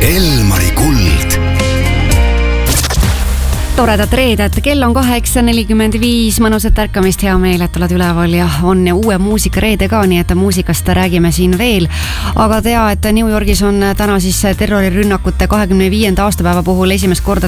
Elmari kuld. Toredat reedet, kell on 8:45, mõnusat ärkamist, hea meel, et oled üleval ja on uue muusika reede ka, nii et muusikast räägime siin veel. Aga tea, et New Yorgis on täna siis terrorirünnakute 25. aastapäeva puhul esimest korda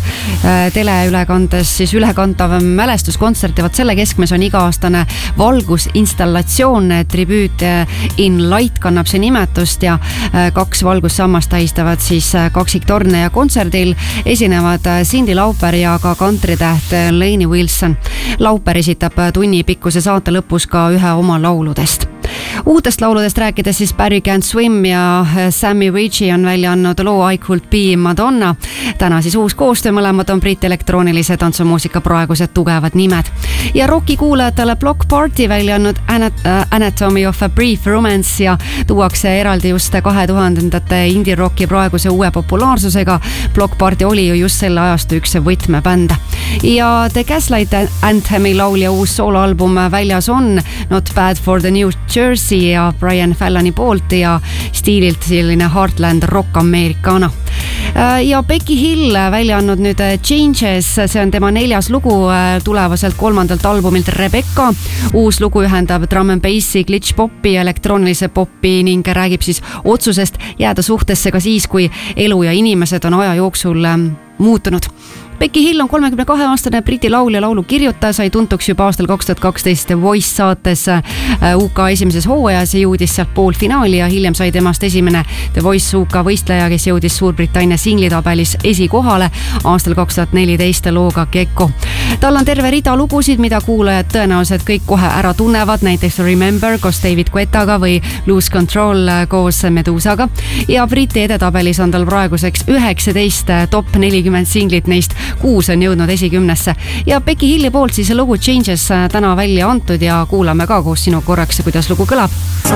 teleülekandes siis ülekantav mälestuskontsert ja selle keskmes on iga-aastane valgusinstallatsioon, tribüüt in light kannab see nimetust ja 2 valgussammast tähistavad siis kaksiktorne ja kontserdil esinevad Cyndi Lauper ja ka kantritäht Lainey Wilson. Lauper esitab tunnipikkuse saate lõpus ka ühe oma lauludest. Uutest lauludest rääkides siis Barry Can't Swim ja Sammy Ritchie on välja andnud loo I Could Be Madonna. Täna siis uus koostöö, mõlemad on Briti elektroonilise tantsumuusika praegused tugevad nimed. Ja rocki kuulajatele Block Party välja andnud Anatomy of a Brief Romance ja tuuakse eraldi just 2000-ndate indie-rocki praeguse uue populaarsusega. Block Party oli ju just selle ajastu üks võtmebänd. Ja The Gaslight Anthemi laulja uus sooloalbum väljas on Not Bad for the New Jersey ja Brian Falloni poolt ja stiililt selline Heartland rock Americana. Ja Becky Hill välja andnud nüüd Changes, see on tema 4. lugu tulevaselt 3. albumilt Rebecca. Uus lugu ühendab drum and bassi, glitch popi ja elektroonilise popi ning räägib siis otsusest jääda suhtesse ka siis, kui elu ja inimesed on aja jooksul muutunud. Becky Hill on 32-aastane Briti laulja, laulu kirjutaja, sai tuntuks juba aastal 2012 The Voice saates UK esimeses hooajas ja jõudis sealt poolfinaali ja hiljem sai temast esimene The Voice UK võistleja, kes jõudis Suurbritannia singlitabelis esikohale aastal 2014 looga Gecko. Tal on terve rida lugusid, mida kuulajad tõenäoliselt kõik kohe ära tunnevad, näiteks Remember koos David Guettaga või Lose Control koos Medusaga. Ja Briti edetabelis on tal praeguseks 19 top 40 singlit, neist 6 on jõudnud esikümnesse. Ja Becky Hilli poolt siis lugu Changes täna välja antud ja kuulame ka koos sinu korraks, kuidas lugu kõlab.